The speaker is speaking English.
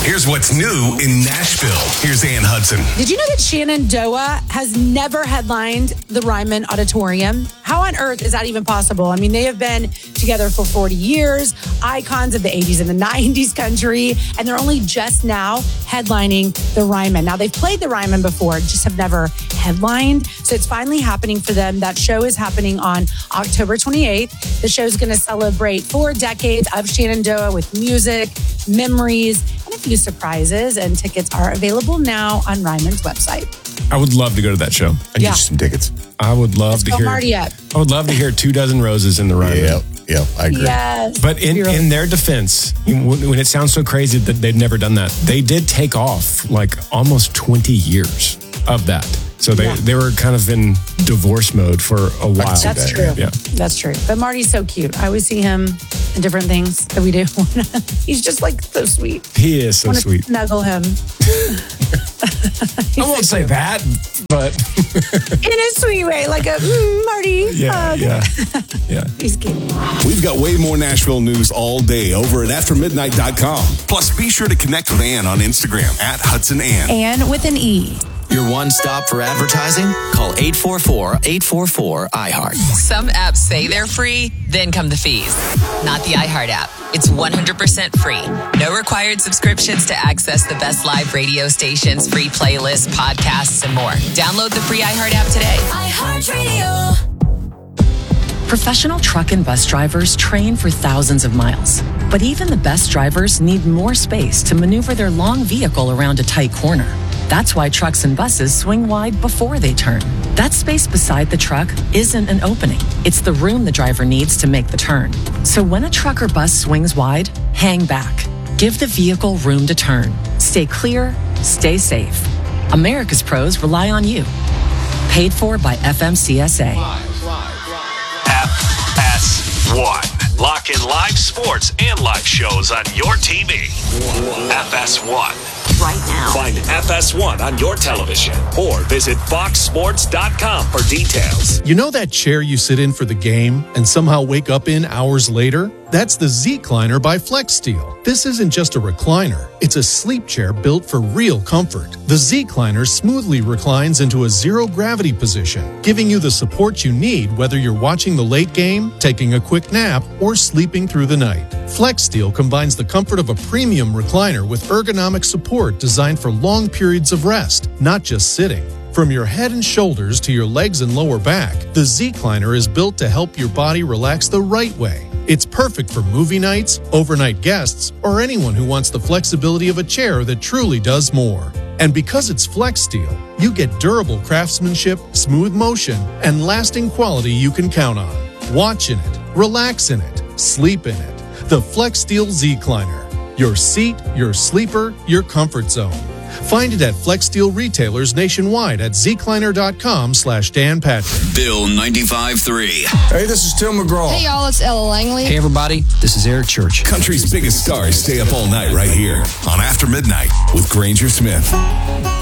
Here's what's new in Nashville. Here's Ann Hudson. Did you know that Shenandoah has never headlined the Ryman Auditorium? How on earth is that even possible? I mean, they have been together for 40 years, icons of the 80s and the 90s country, and they're only just now headlining the Ryman. Now, they've played the Ryman before, just have never headlined. So it's finally happening for them. That show is happening on October 28th. The show is going to celebrate 4 decades of Shenandoah with music, memories, and a few surprises. And tickets are available now on Ryman's website. I would love to go to that show. I get you some tickets. I would love to hear. Marty up. I would love to hear 2 Dozen Roses in the Ryman. Yep, I agree. Yes. But in their defense, when it sounds so crazy that they've never done that, they did take off like almost 20 years of that. So they were kind of in divorce mode for a while. That's true. Yeah. That's true. But Marty's so cute. I always see him in different things that we do. He's just like so sweet. He is so sweet. Snuggle him. I won't say that, but in a sweet way, like a Marty hug. Yeah. He's cute. We've got way more Nashville news all day over at aftermidnight.com. Plus, be sure to connect with Ann on Instagram at HudsonAnn. Ann with an E. Your one stop for advertising? Call 844-844-iHeart. Some apps say they're free, then come the fees. Not the iHeart app. It's 100% free. No required subscriptions to access the best live radio stations, free playlists, podcasts, and more. Download the free iHeart app today. iHeartRadio. Professional truck and bus drivers train for thousands of miles. But even the best drivers need more space to maneuver their long vehicle around a tight corner. That's why trucks and buses swing wide before they turn. That space beside the truck isn't an opening. It's the room the driver needs to make the turn. So when a truck or bus swings wide, hang back. Give the vehicle room to turn. Stay clear, stay safe. America's pros rely on you. Paid for by FMCSA. FS1. Lock in live sports and live shows on your TV. FS1. Right now. Find FS1 on your television or visit foxsports.com for details. You know that chair you sit in for the game and somehow wake up in hours later? That's the Z-Cliner by FlexSteel. This isn't just a recliner. It's a sleep chair built for real comfort. The Z-Cliner smoothly reclines into a zero-gravity position, giving you the support you need whether you're watching the late game, taking a quick nap, or sleeping through the night. FlexSteel combines the comfort of a premium recliner with ergonomic support designed for long periods of rest, not just sitting. From your head and shoulders to your legs and lower back, the Z-Cliner is built to help your body relax the right way. It's perfect for movie nights, overnight guests, or anyone who wants the flexibility of a chair that truly does more. And because it's FlexSteel, you get durable craftsmanship, smooth motion, and lasting quality you can count on. Watch in it, relax in it, sleep in it. The FlexSteel Z-Cliner. Your seat, your sleeper, your comfort zone. Find it at FlexSteel retailers nationwide at zcliner.com/Dan Patrick. Bill 95.3. Hey, this is Tim McGraw. Hey, y'all, it's Ella Langley. Hey, everybody. This is Eric Church. Country's biggest stars stay up all night right here on After Midnight with Granger Smith.